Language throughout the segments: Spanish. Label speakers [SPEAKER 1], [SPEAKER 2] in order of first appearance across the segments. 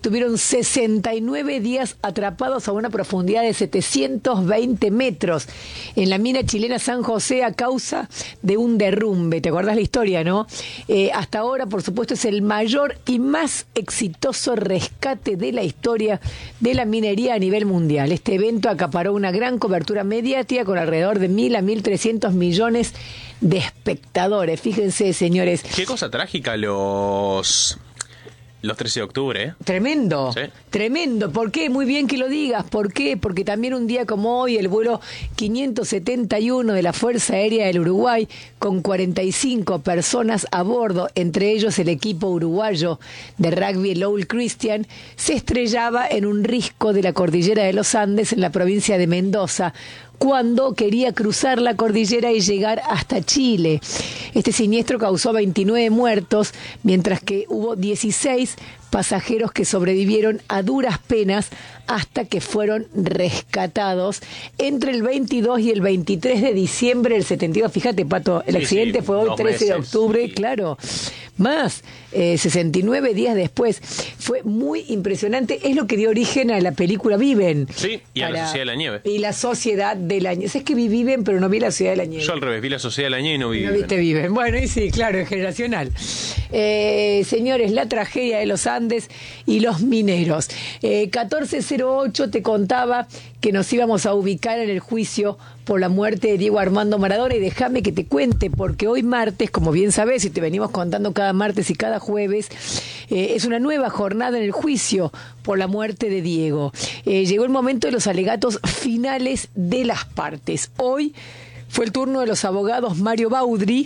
[SPEAKER 1] estuvieron 69 días atrapados a una profundidad de 720 metros en la mina chilena San José a causa de un derrumbe. ¿Te acordás la historia, no? Hasta ahora, por supuesto, es el mayor y más exitoso rescate de la historia de la minería a nivel mundial. Este evento acaparó una gran cobertura mediática con alrededor de 1.000 a 1.300 millones de espectadores. Fíjense, señores.
[SPEAKER 2] Qué cosa trágica los 13 de octubre, ¿eh?
[SPEAKER 1] Tremendo,
[SPEAKER 2] Sí.
[SPEAKER 1] Tremendo. ¿Por qué? Muy bien que lo digas. ¿Por qué? Porque también un día como hoy, el vuelo 571 de la Fuerza Aérea del Uruguay, con 45 personas a bordo, entre ellos el equipo uruguayo de rugby Lowell Christian, se estrellaba en un risco de la cordillera de los Andes en la provincia de Mendoza, cuando quería cruzar la cordillera y llegar hasta Chile. Este siniestro causó 29 muertos, mientras que hubo 16 pasajeros que sobrevivieron a duras penas hasta que fueron rescatados entre el 22 y el 23 de diciembre del 72. Fíjate, Pato, el accidente fue hoy, 13 de octubre, sí. Claro. Más, 69 días después. Fue muy impresionante. Es lo que dio origen a la película Viven.
[SPEAKER 2] Sí, y a la Sociedad de la Nieve.
[SPEAKER 1] Y la Sociedad de la Nieve. Es que vi Viven, pero no vi la Sociedad de la Nieve.
[SPEAKER 2] Yo al revés, vi la Sociedad de la Nieve y no vi Viven.
[SPEAKER 1] No viste Viven. Bueno, y sí, claro, es generacional. Señores, la tragedia de los Andes y los mineros. 1408 te contaba que nos íbamos a ubicar en el juicio por la muerte de Diego Armando Maradona, y déjame que te cuente, porque hoy martes, como bien sabés, y te venimos contando cada martes y cada jueves, es una nueva jornada en el juicio por la muerte de Diego. Llegó el momento de los alegatos finales de las partes. Hoy fue el turno de los abogados Mario Baudry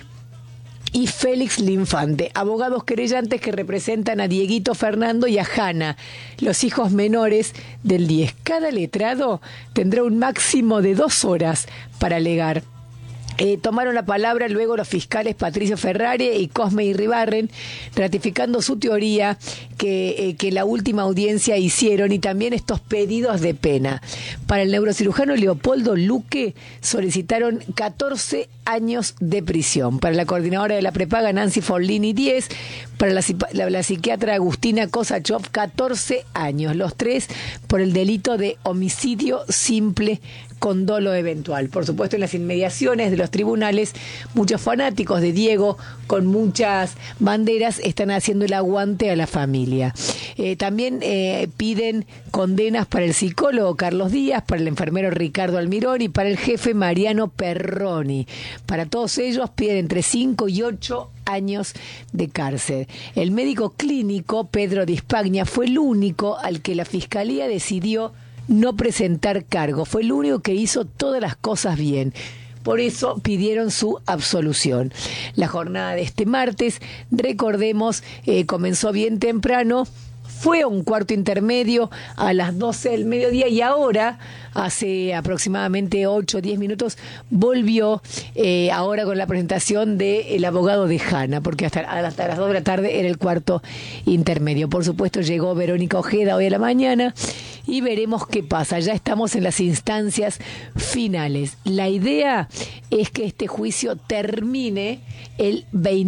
[SPEAKER 1] y Félix Linfante, abogados querellantes que representan a Dieguito Fernando y a Jana, los hijos menores del 10. Cada letrado tendrá un máximo de 2 horas para alegar. Tomaron la palabra luego los fiscales Patricio Ferrari y Cosme Irribarren, ratificando su teoría que la última audiencia hicieron, y también estos pedidos de pena. Para el neurocirujano Leopoldo Luque solicitaron 14 años de prisión. Para la coordinadora de la prepaga Nancy Forlini 10. Para la psiquiatra Agustina Kosachov 14 años. Los 3 por el delito de homicidio simple con dolo eventual. Por supuesto, en las inmediaciones de los tribunales, muchos fanáticos de Diego con muchas banderas están haciendo el aguante a la familia. También piden condenas para el psicólogo Carlos Díaz, para el enfermero Ricardo Almirón y para el jefe Mariano Perroni. Para todos ellos piden entre 5 y 8 años de cárcel. El médico clínico Pedro Dispagna fue el único al que la fiscalía decidió no presentar cargo. Fue el único que hizo todas las cosas bien. Por eso pidieron su absolución. La jornada de este martes, recordemos, comenzó bien temprano. Fue a un cuarto intermedio a las 12 del mediodía, y ahora, hace aproximadamente 8 o 10 minutos, volvió ahora con la presentación del abogado de Jana, porque hasta las 2 de la tarde era el cuarto intermedio. Por supuesto, llegó Verónica Ojeda hoy a la mañana y veremos qué pasa. Ya estamos en las instancias finales. La idea es que este juicio termine el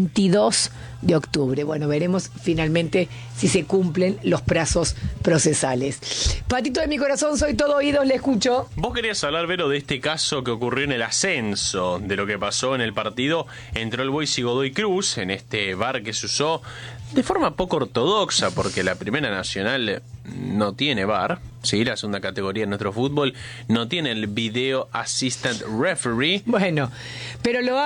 [SPEAKER 1] 22 de octubre. Bueno, veremos finalmente si se cumplen los plazos procesales. Patito de mi corazón, soy todo oídos, le escucho.
[SPEAKER 2] Vos querías hablar, Vero, de este caso que ocurrió en el ascenso, de lo que pasó en el partido entre All Boys y Godoy Cruz, en este bar que se usó de forma poco ortodoxa, porque la Primera Nacional no tiene VAR, ¿sí? La segunda categoría de nuestro fútbol no tiene el Video Assistant Referee.
[SPEAKER 1] Bueno, pero lo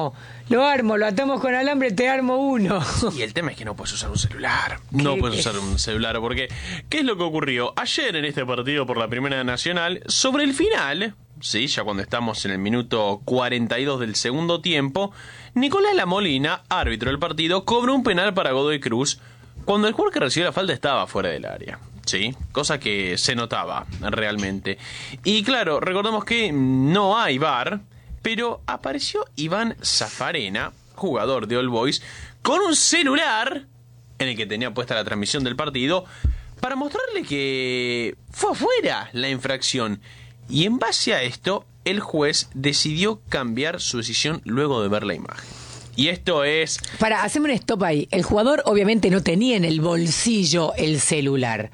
[SPEAKER 1] atamos con alambre, te armo uno.
[SPEAKER 2] Y el tema es que no puedes usar un celular. No puedes usar un celular, porque ¿qué es lo que ocurrió? Ayer en este partido por la Primera Nacional, sobre el final, sí, ya cuando estamos en el minuto 42 del segundo tiempo, Nicolás Lamolina, árbitro del partido, cobró un penal para Godoy Cruz cuando el jugador que recibió la falta estaba fuera del área. Sí, cosa que se notaba realmente. Y claro, recordemos que no hay VAR, pero apareció Iván Zafarena, jugador de All Boys, con un celular en el que tenía puesta la transmisión del partido, para mostrarle que fue afuera la infracción. Y en base a esto, el juez decidió cambiar su decisión luego de ver la imagen. Y esto es...
[SPEAKER 1] Hacemos un stop ahí. El jugador obviamente no tenía en el bolsillo el celular.